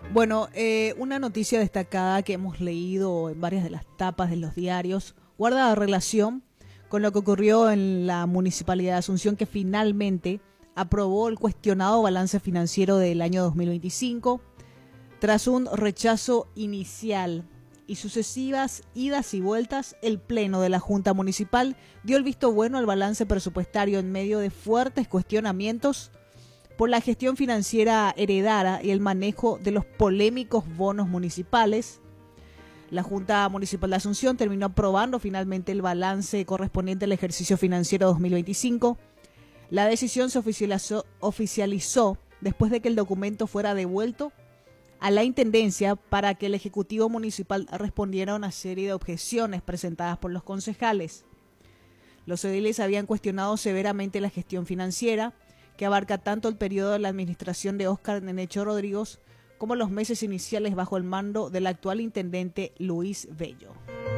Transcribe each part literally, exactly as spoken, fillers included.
Bueno, eh, una noticia destacada que hemos leído en varias de las tapas de los diarios guarda relación con lo que ocurrió en la Municipalidad de Asunción, que finalmente aprobó el cuestionado balance financiero del año dos mil veinticinco tras un rechazo inicial y sucesivas idas y vueltas. El Pleno de la Junta Municipal dio el visto bueno al balance presupuestario en medio de fuertes cuestionamientos por la gestión financiera heredada y el manejo de los polémicos bonos municipales. La Junta Municipal de Asunción terminó aprobando finalmente el balance correspondiente al ejercicio financiero dos mil veinticinco. La decisión se oficializó, oficializó después de que el documento fuera devuelto a la Intendencia para que el Ejecutivo Municipal respondiera a una serie de objeciones presentadas por los concejales. Los ediles habían cuestionado severamente la gestión financiera, que abarca tanto el periodo de la administración de Óscar Nenecho Rodríguez como los meses iniciales bajo el mando del actual intendente Luis Bello.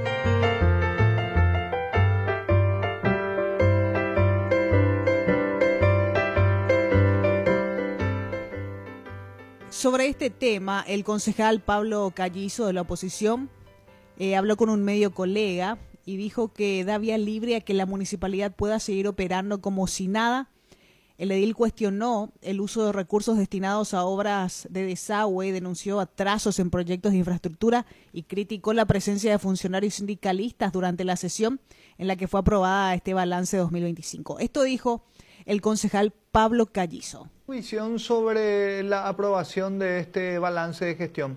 Sobre este tema, el concejal Pablo Callizo de la oposición eh, habló con un medio colega y dijo que da vía libre a que la municipalidad pueda seguir operando como si nada. El edil cuestionó el uso de recursos destinados a obras de desagüe, denunció atrasos en proyectos de infraestructura y criticó la presencia de funcionarios sindicalistas durante la sesión en la que fue aprobada este balance dos mil veinticinco. Esto dijo el concejal Pablo Callizo. Visión sobre la aprobación de este balance de gestión.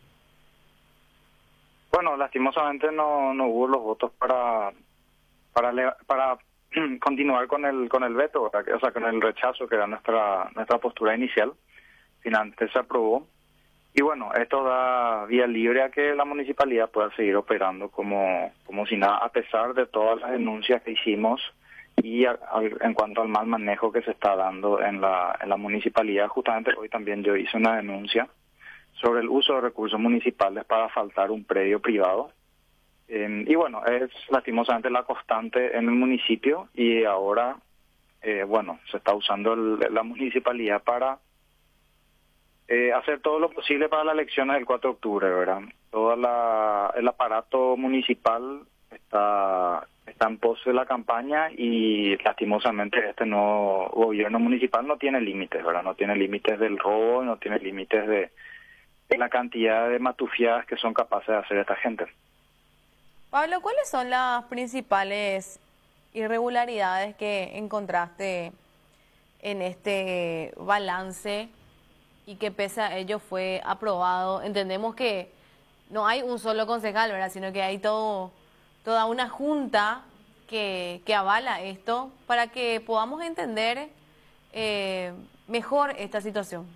Bueno, lastimosamente no, no hubo los votos para para para continuar con el con el veto, o sea, con el rechazo, que era nuestra nuestra postura inicial. Finalmente se aprobó. Y bueno, esto da vía libre a que la municipalidad pueda seguir operando como, como si nada, a pesar de todas las denuncias que hicimos y a, a, en cuanto al mal manejo que se está dando en la, en la municipalidad. Justamente hoy también yo hice una denuncia sobre el uso de recursos municipales para asfaltar un predio privado. Eh, y bueno, es lastimosamente la constante en el municipio y ahora, eh, bueno, se está usando el, la municipalidad para eh, hacer todo lo posible para las elecciones del cuatro de octubre, ¿verdad? Todo la, el aparato municipal está, está en pos de la campaña y lastimosamente este nuevo gobierno municipal no tiene límites, ¿verdad? No tiene límites del robo, no tiene límites de, de la cantidad de matufiadas que son capaces de hacer esta gente. Pablo, ¿cuáles son las principales irregularidades que encontraste en este balance y que pese a ello fue aprobado? Entendemos que no hay un solo concejal, ¿verdad?, sino que hay todo, toda una junta que, que avala esto para que podamos entender eh, mejor esta situación.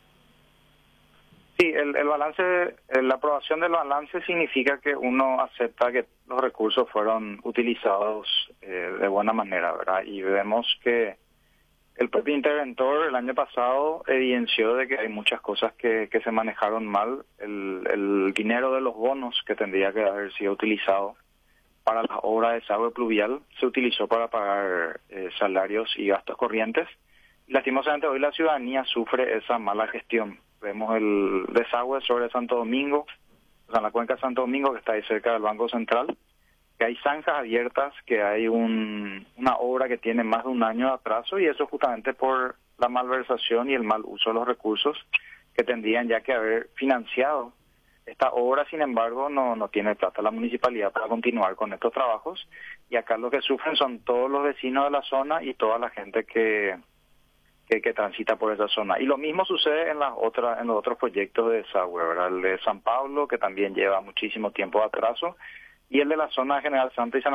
Sí, el, el balance, la aprobación del balance significa que uno acepta que los recursos fueron utilizados eh, de buena manera, ¿verdad? Y vemos que el propio interventor el año pasado evidenció de que hay muchas cosas que, que se manejaron mal. El, el dinero de los bonos que tendría que haber sido utilizado para las obras de desagüe pluvial se utilizó para pagar eh, salarios y gastos corrientes. Y lastimosamente hoy la ciudadanía sufre esa mala gestión. Vemos el desagüe sobre Santo Domingo, o sea, en la cuenca de Santo Domingo, que está ahí cerca del Banco Central, que hay zanjas abiertas, que hay un, una obra que tiene más de un año de atraso, y eso justamente por la malversación y el mal uso de los recursos que tendrían ya que haber financiado esta obra. Sin embargo, no, no tiene plata la municipalidad para continuar con estos trabajos, y acá lo que sufren son todos los vecinos de la zona y toda la gente que... Que, que transita por esa zona. Y lo mismo sucede en las otras en los otros proyectos de desagüe, ¿verdad? El de San Pablo, que también lleva muchísimo tiempo de atraso, y el de la zona de General Santos y San